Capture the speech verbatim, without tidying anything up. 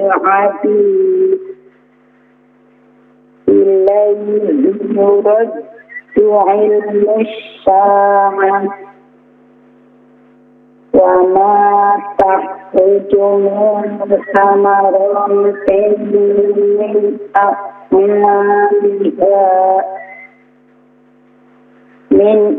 حديد إليه يرد علم الساعة وما تخرج من ثمرات من أكمامها من